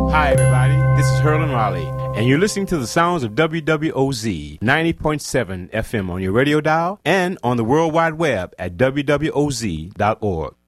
Hi, everybody. This is Herlin Raleigh, and you're listening to the sounds of WWOZ 90.7 FM on your radio dial and on the World Wide Web at WWOZ.org.